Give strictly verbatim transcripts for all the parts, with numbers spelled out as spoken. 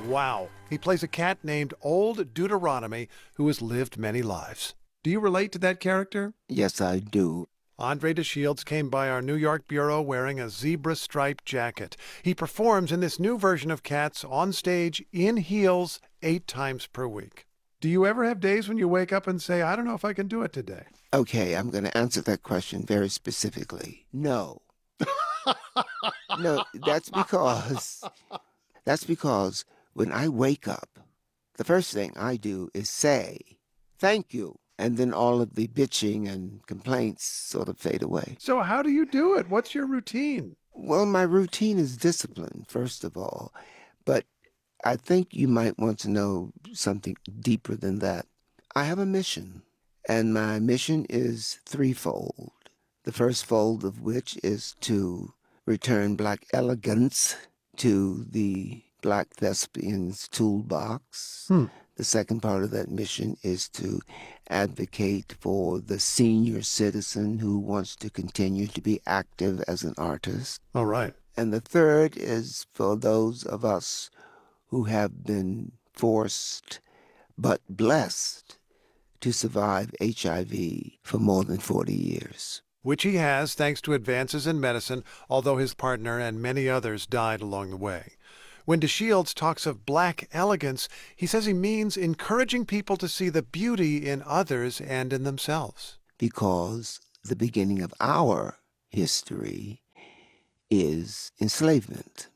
Wow. He plays a cat named Old Deuteronomy who has lived many lives. Do you relate to that character? Yes, I do. Andre DeShields came by our New York bureau wearing a zebra-striped jacket. He performs in this new version of Cats on stage in heels eight times per week. Do you ever have days when you wake up and say, I don't know if I can do it today? Okay, I'm going to answer that question very specifically. No. No, that's because that's because when I wake up, the first thing I do is say, thank you. And then all of the bitching and complaints sort of fade away. So how do you do it? What's your routine? Well, my routine is discipline, first of all. But I think you might want to know something deeper than that. I have a mission, and my mission is threefold. The first fold of which is to return Black elegance to the Black thespian's toolbox. Hmm. The second part of that mission is to advocate for the senior citizen who wants to continue to be active as an artist. All right. And the third is for those of us who have been forced but blessed to survive H I V for more than forty years. Which he has thanks to advances in medicine, although his partner and many others died along the way. When DeShields talks of Black elegance, he says he means encouraging people to see the beauty in others and in themselves. Because the beginning of our history is enslavement.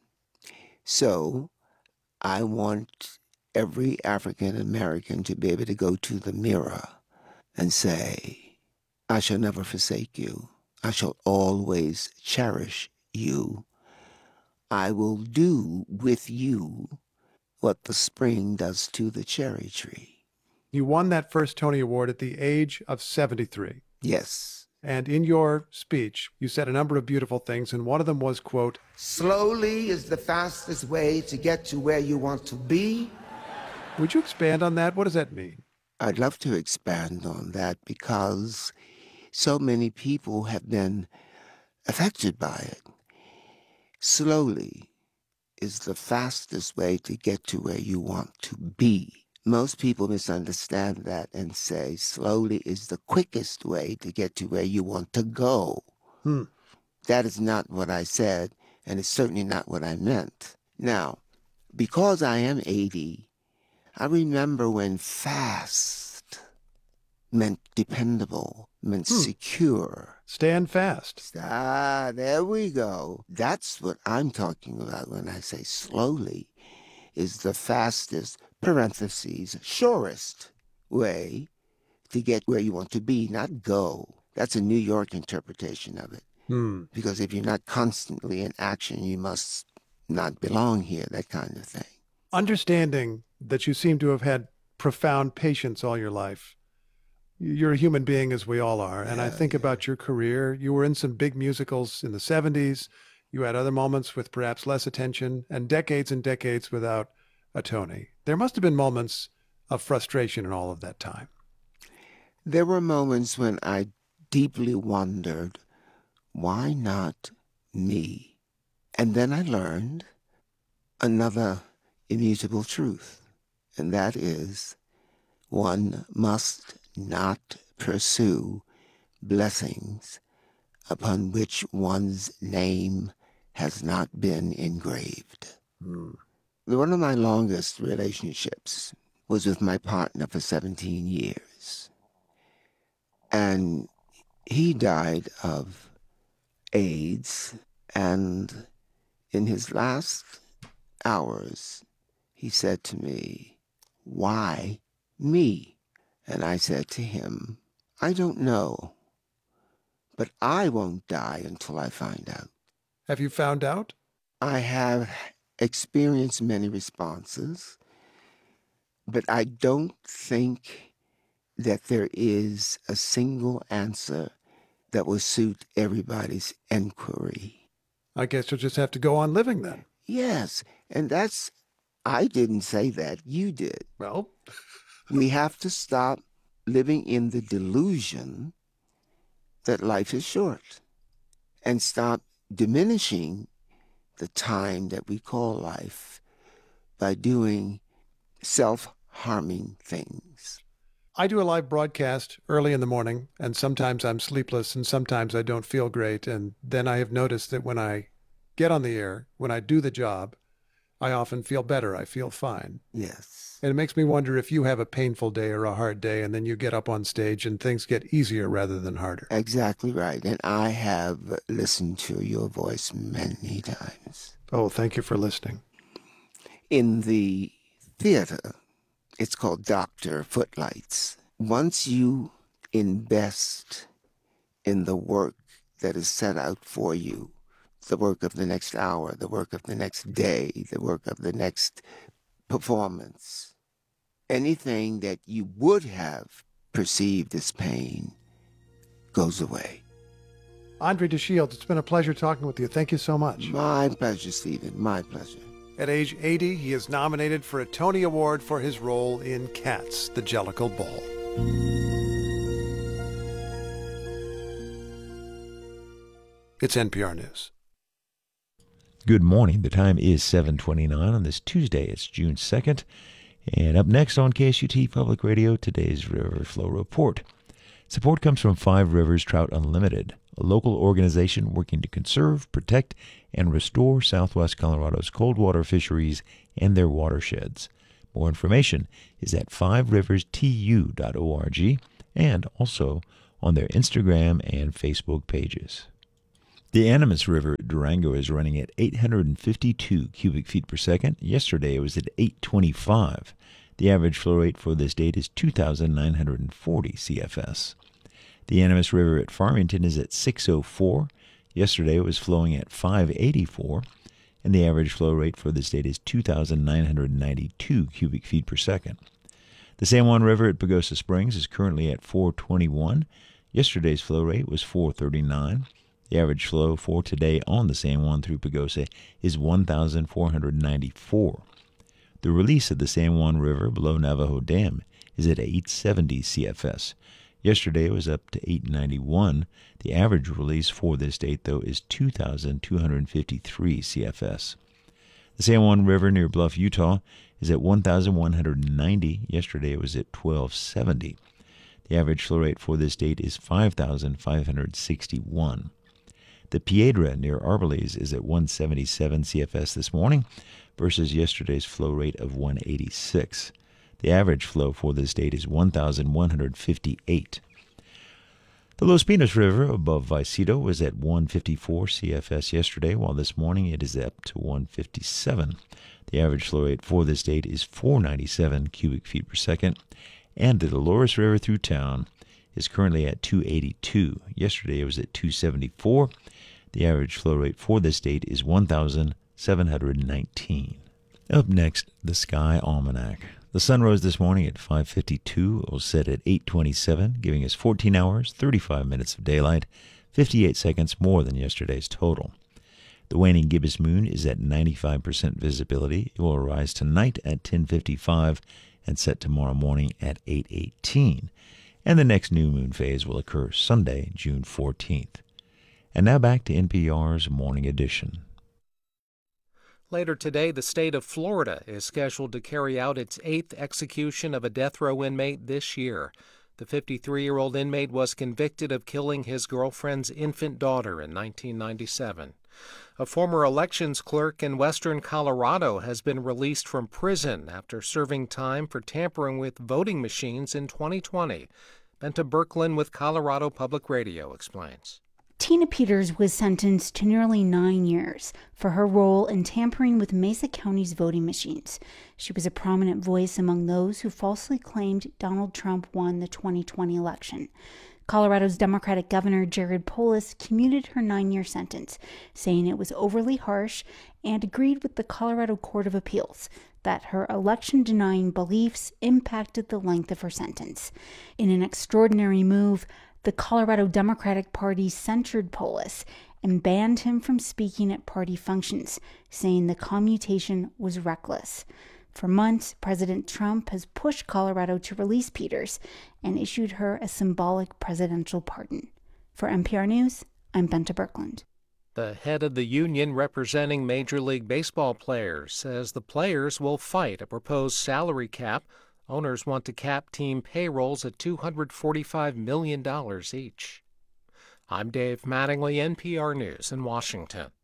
So I want every African American to be able to go to the mirror and say, I shall never forsake you. I shall always cherish you. I will do with you what the spring does to the cherry tree. You won that first Tony Award at the age of seventy-three. Yes. And in your speech, you said a number of beautiful things, and one of them was, quote, slowly is the fastest way to get to where you want to be. Would you expand on that? What does that mean? I'd love to expand on that because so many people have been affected by it. Slowly is the fastest way to get to where you want to be. Most people misunderstand that and say slowly is the quickest way to get to where you want to go. Hmm. That is not what I said, and it's certainly not what I meant. Now, because I am eighty, I remember when fast meant dependable, meant Hmm. secure. Stand fast. Ah, there we go. That's what I'm talking about when I say slowly is the fastest, parentheses, surest way to get where you want to be, not go. That's a New York interpretation of it. Hmm. Because if you're not constantly in action, you must not belong here, that kind of thing. Understanding that you seem to have had profound patience all your life. You're a human being, as we all are. And Yeah, I think yeah. about your career. You were in some big musicals in the seventies. You had other moments with perhaps less attention and decades and decades without a Tony. There must have been moments of frustration in all of that time. There were moments when I deeply wondered, why not me? And then I learned another immutable truth, and that is one must not pursue blessings upon which one's name has not been engraved. Hmm. One of my longest relationships was with my partner for seventeen years. And he died of AIDS, and in his last hours, he said to me, why me? And I said to him, I don't know, but I won't die until I find out. Have you found out? I have experienced many responses, but I don't think that there is a single answer that will suit everybody's inquiry. I guess you'll just have to go on living then. Yes, and that's, I didn't say that, you did. Well, We have to stop living in the delusion that life is short and stop diminishing the time that we call life by doing self-harming things. I do a live broadcast early in the morning, and sometimes I'm sleepless and sometimes I don't feel great. And then I have noticed that when I get on the air, when I do the job, I often feel better. I feel fine. Yes. And it makes me wonder if you have a painful day or a hard day, and then you get up on stage and things get easier rather than harder. Exactly right. And I have listened to your voice many times. Oh, thank you for listening. In the theater, it's called Doctor Footlights. Once you invest in the work that is set out for you, the work of the next hour, the work of the next day, the work of the next performance, anything that you would have perceived as pain goes away. Andre DeShields, it's been a pleasure talking with you. Thank you so much. My pleasure, Stephen. My pleasure. At age eighty, he is nominated for a Tony Award for his role in Cats, the Jellicle Ball. It's N P R News. Good morning. The time is seven twenty-nine on this Tuesday. It's June second. And up next on K S U T Public Radio, today's River Flow Report. Support comes from Five Rivers Trout Unlimited, a local organization working to conserve, protect, and restore Southwest Colorado's cold water fisheries and their watersheds. More information is at five rivers t u dot org and also on their Instagram and Facebook pages. The Animas River at Durango is running at eight hundred fifty-two cubic feet per second. Yesterday it was at eight twenty-five. The average flow rate for this date is two thousand nine hundred forty C F S. The Animas River at Farmington is at six oh four. Yesterday it was flowing at five eighty-four, and the average flow rate for this date is two thousand nine hundred ninety-two cubic feet per second. The San Juan River at Pagosa Springs is currently at four twenty-one. Yesterday's flow rate was four thirty-nine. The average flow for today on the San Juan through Pagosa is one thousand four hundred ninety-four. The release of the San Juan River below Navajo Dam is at eight seventy C F S. Yesterday it was up to eight ninety-one. The average release for this date, though, is two thousand two hundred fifty-three C F S. The San Juan River near Bluff, Utah is at one thousand one hundred ninety. Yesterday it was at twelve seventy. The average flow rate for this date is five thousand five hundred sixty-one. The Piedra near Arbalez is at one seventy-seven C F S this morning versus yesterday's flow rate of one eighty-six. The average flow for this date is one thousand one hundred fifty-eight. The Los Pinos River above Vicedo was at one fifty-four C F S yesterday, while this morning it is up to one fifty-seven. The average flow rate for this date is four ninety-seven cubic feet per second. And the Dolores River through town is currently at two eighty-two. Yesterday it was at two seventy-four. The average flow rate for this date is one thousand seven hundred nineteen. Up next, the Sky Almanac. The sun rose this morning at five fifty-two. It will set at eight twenty-seven, giving us fourteen hours, thirty-five minutes of daylight, fifty-eight seconds more than yesterday's total. The waning gibbous moon is at ninety-five percent visibility. It will rise tonight at ten fifty-five and set tomorrow morning at eight eighteen. And the next new moon phase will occur Sunday, June fourteenth. And now back to N P R's Morning Edition. Later today, the state of Florida is scheduled to carry out its eighth execution of a death row inmate this year. The fifty-three-year-old inmate was convicted of killing his girlfriend's infant daughter in nineteen ninety-seven. A former elections clerk in western Colorado has been released from prison after serving time for tampering with voting machines in twenty twenty. Benta Berklin with Colorado Public Radio explains. Tina Peters was sentenced to nearly nine years for her role in tampering with Mesa County's voting machines. She was a prominent voice among those who falsely claimed Donald Trump won the twenty twenty election. Colorado's Democratic Governor Jared Polis commuted her nine-year sentence, saying it was overly harsh, and agreed with the Colorado Court of Appeals that her election-denying beliefs impacted the length of her sentence. In an extraordinary move, the Colorado Democratic Party censured Polis and banned him from speaking at party functions, saying the commutation was reckless. For months, President Trump has pushed Colorado to release Peters and issued her a symbolic presidential pardon. For N P R News, I'm Benta Berklin. The head of the union representing Major League Baseball players says the players will fight a proposed salary cap. Owners want to cap team payrolls at two hundred forty-five million dollars each. I'm Dave Mattingly, N P R News in Washington.